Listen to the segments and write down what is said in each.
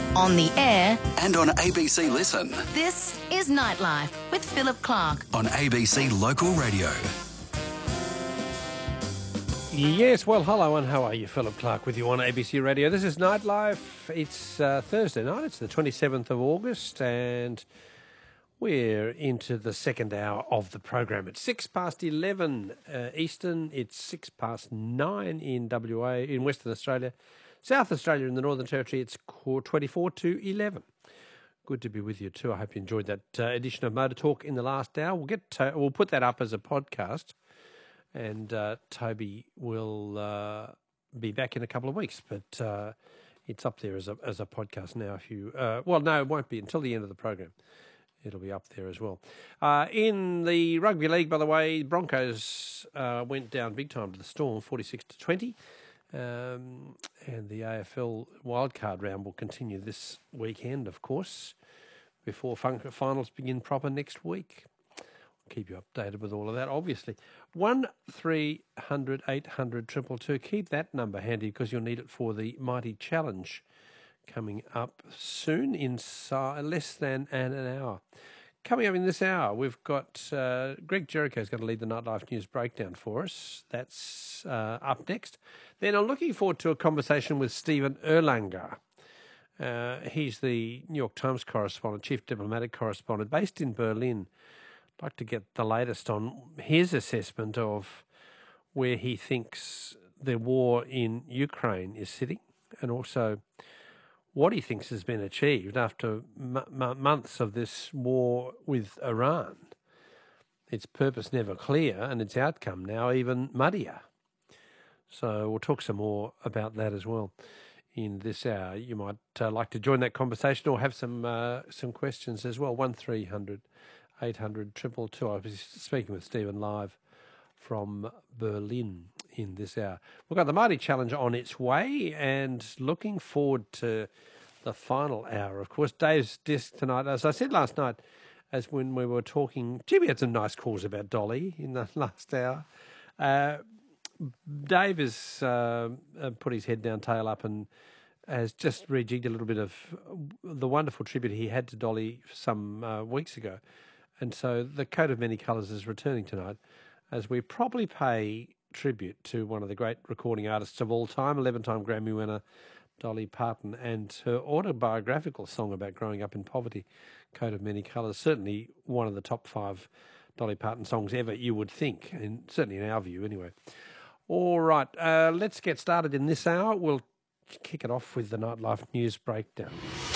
on the air, and on ABC Listen. this is Nightlife with Philip Clark. On ABC Local Radio. Yes, well, hello and how are you? Philip Clark with you on ABC Radio. This is Nightlife. It's Thursday night. It's the 27th of August and we're into the second hour of the program. It's 11 Eastern. It's 9 in WA, in Western Australia. South Australia in the Northern Territory, it's 24 to 11. Good to be with you too. I hope you enjoyed that edition of Motor Talk in the last hour. We'll put that up as a podcast. And Toby will be back in a couple of weeks, but it's up there as a podcast now. If you no, it won't be until the end of the program. It'll be up there as well. In the rugby league, by the way, Broncos went down big time to the Storm, 46-20, and the AFL wildcard round will continue this weekend, of course, before finals begin proper next week. Keep you updated with all of that, obviously. 1300 800 222. Keep that number handy because you'll need it for the Mighty Challenge coming up soon in less than an hour. Coming up in this hour, we've got Greg Jericho's going to lead the Nightlife News Breakdown for us. That's up next. Then I'm looking forward to a conversation with Stephen Erlanger. He's the New York Times correspondent, chief diplomatic correspondent, based in Berlin. I'd like to get the latest on his assessment of where he thinks the war in Ukraine is sitting and also what he thinks has been achieved after months of this war with Iran. Its purpose never clear and its outcome now even muddier. So we'll talk some more about that as well in this hour. You might like to join that conversation or have some questions as well. 1300 800 222. I was speaking with Stephen live from Berlin in this hour. We've got the Mighty Challenge on its way and looking forward to the final hour. Of course, Dave's disc tonight, as I said last night, as when we were talking, we had some nice calls about Dolly in the last hour. Dave has put his head down, tail up, and has just rejigged a little bit of the wonderful tribute he had to Dolly some weeks ago. And so the Coat of Many Colours is returning tonight as we probably pay tribute to one of the great recording artists of all time, 11-time Grammy winner Dolly Parton, and her autobiographical song about growing up in poverty, Coat of Many Colours. Certainly one of the top 5 Dolly Parton songs ever, you would think, and certainly in our view anyway. All right, let's get started in this hour. We'll kick it off with the Nightlife News Breakdown.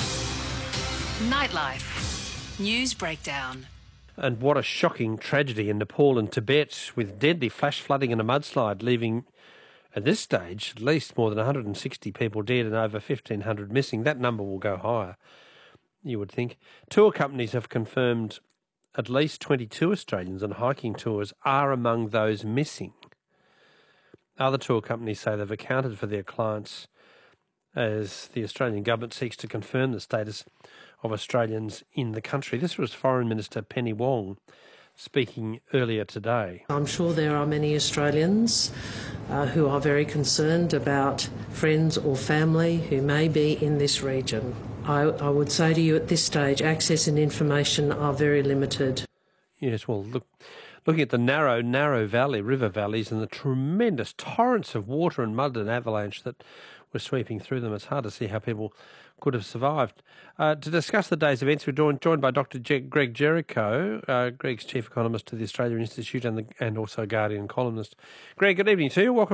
Nightlife News Breakdown. And what a shocking tragedy in Nepal and Tibet with deadly flash flooding and a mudslide, leaving, at this stage, at least more than 160 people dead and over 1,500 missing. That number will go higher, you would think. Tour companies have confirmed at least 22 Australians on hiking tours are among those missing. Other tour companies say they've accounted for their clients as the Australian government seeks to confirm the status of Australians in the country. This was Foreign Minister Penny Wong speaking earlier today. I'm sure there are many Australians who are very concerned about friends or family who may be in this region. I would say to you at this stage, access and information are very limited. Yes, well, looking at the narrow valley, river valleys, and the tremendous torrents of water and mud and avalanche that were sweeping through them, it's hard to see how people could have survived. To discuss the day's events, we're joined by Dr. Greg Jericho. Greg's chief economist to the Australian Institute and also Guardian columnist. Greg, good evening to you. Welcome